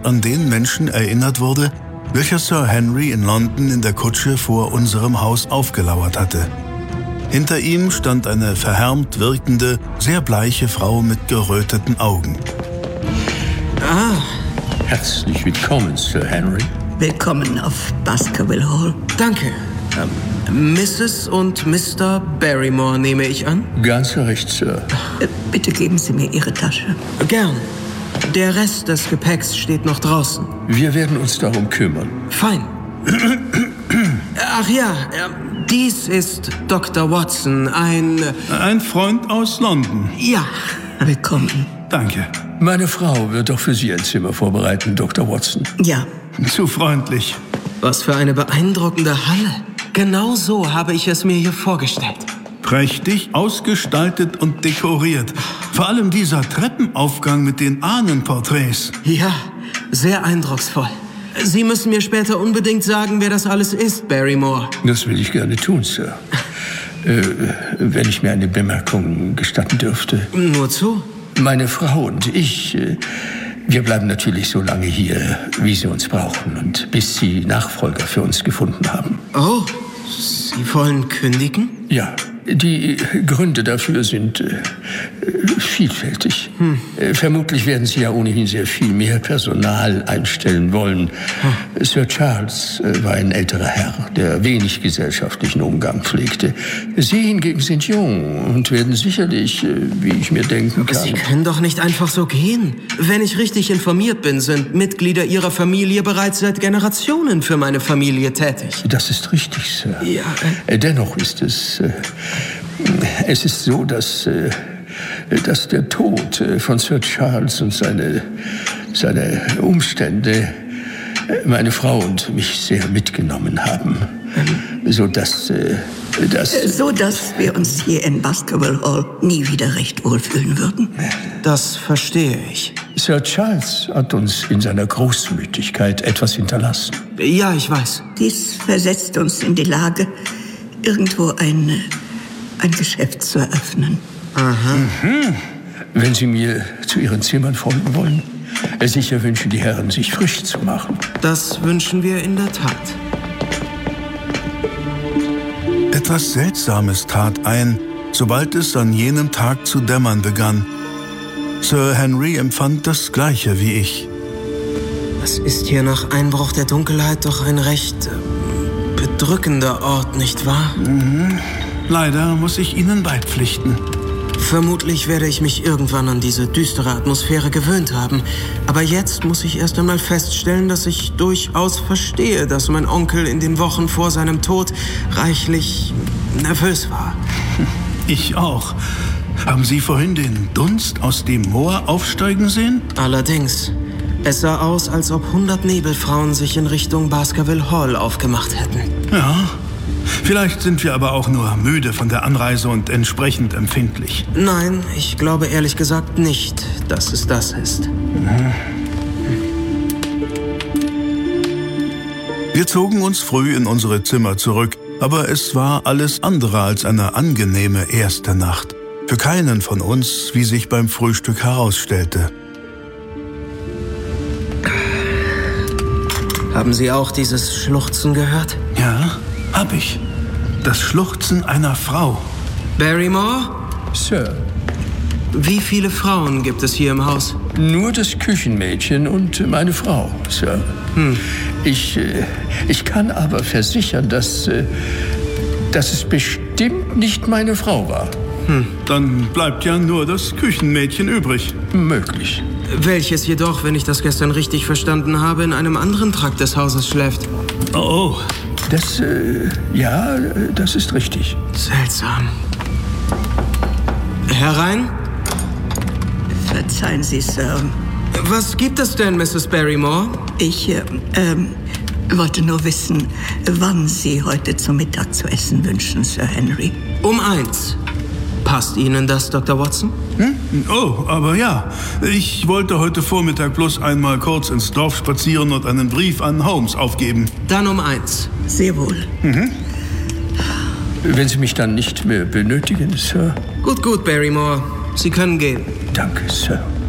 noch an den Menschen erinnert wurde, welcher Sir Henry in London in der Kutsche vor unserem Haus aufgelauert hatte. Hinter ihm stand eine verhärmt wirkende, sehr bleiche Frau mit geröteten Augen. Herzlich willkommen, Sir Henry. Willkommen auf Baskerville Hall. Danke. Mrs. und Mr. Barrymore nehme ich an? Ganz recht, Sir. Bitte geben Sie mir Ihre Tasche. Gern. Der Rest des Gepäcks steht noch draußen. Wir werden uns darum kümmern. Fein. Ach ja, dies ist Dr. Watson, Ein Freund aus London. Ja. Willkommen. Danke. Meine Frau wird doch für Sie ein Zimmer vorbereiten, Dr. Watson. Ja. Zu freundlich. Was für eine beeindruckende Halle. Genau so habe ich es mir hier vorgestellt. Prächtig ausgestaltet und dekoriert. Vor allem dieser Treppenaufgang mit den Ahnenporträts. Ja, sehr eindrucksvoll. Sie müssen mir später unbedingt sagen, wer das alles ist, Barrymore. Das will ich gerne tun, Sir. Wenn ich mir eine Bemerkung gestatten dürfte. Nur zu. Meine Frau und ich, wir bleiben natürlich so lange hier, wie Sie uns brauchen und bis Sie Nachfolger für uns gefunden haben. Oh, Sie wollen kündigen? Ja, die Gründe dafür sind vielfältig. Vermutlich werden Sie ja ohnehin sehr viel mehr Personal einstellen wollen. Sir Charles war ein älterer Herr, der wenig gesellschaftlichen Umgang pflegte. Sie hingegen sind jung und werden sicherlich, wie ich mir denken kann... Sie können doch nicht einfach so gehen. Wenn ich richtig informiert bin, sind Mitglieder Ihrer Familie bereits seit Generationen für meine Familie tätig. Das ist richtig, Sir. Ja. Dennoch ist es ist so, dass der Tod von Sir Charles und seine Umstände meine Frau und mich sehr mitgenommen haben. So dass wir uns hier in Baskerville Hall nie wieder recht wohlfühlen würden. Das verstehe ich. Sir Charles hat uns in seiner Großmütigkeit etwas hinterlassen. Ja, ich weiß. Dies versetzt uns in die Lage, irgendwo ein Geschäft zu eröffnen. Aha. Wenn Sie mir zu Ihren Zimmern folgen wollen, sicher wünschen die Herren, sich frisch zu machen. Das wünschen wir in der Tat. Etwas Seltsames trat ein, sobald es an jenem Tag zu dämmern begann. Sir Henry empfand das Gleiche wie ich. Es ist hier nach Einbruch der Dunkelheit doch ein recht bedrückender Ort, nicht wahr? Leider muss ich Ihnen beipflichten. Vermutlich werde ich mich irgendwann an diese düstere Atmosphäre gewöhnt haben. Aber jetzt muss ich erst einmal feststellen, dass ich durchaus verstehe, dass mein Onkel in den Wochen vor seinem Tod reichlich nervös war. Ich auch. Haben Sie vorhin den Dunst aus dem Moor aufsteigen sehen? Allerdings. Es sah aus, als ob 100 Nebelfrauen sich in Richtung Baskerville Hall aufgemacht hätten. Ja. Vielleicht sind wir aber auch nur müde von der Anreise und entsprechend empfindlich. Nein, ich glaube ehrlich gesagt nicht, dass es das ist. Wir zogen uns früh in unsere Zimmer zurück, aber es war alles andere als eine angenehme erste Nacht. Für keinen von uns, wie sich beim Frühstück herausstellte. Haben Sie auch dieses Schluchzen gehört? Ja, hab ich. Das Schluchzen einer Frau. Barrymore? Sir. Wie viele Frauen gibt es hier im Haus? Nur das Küchenmädchen und meine Frau, Sir. Ich kann aber versichern, dass es bestimmt nicht meine Frau war. Dann bleibt ja nur das Küchenmädchen übrig. Möglich. Welches jedoch, wenn ich das gestern richtig verstanden habe, in einem anderen Trakt des Hauses schläft. Oh. Das ist richtig. Seltsam. Herein? Verzeihen Sie, Sir. Was gibt es denn, Mrs. Barrymore? Ich wollte nur wissen, wann Sie heute zum Mittag zu essen wünschen, Sir Henry. Um 1. Passt Ihnen das, Dr. Watson? Oh, aber ja. Ich wollte heute Vormittag bloß einmal kurz ins Dorf spazieren und einen Brief an Holmes aufgeben. Dann um 1. Sehr wohl. Wenn Sie mich dann nicht mehr benötigen, Sir. Gut, Barrymore. Sie können gehen. Danke, Sir.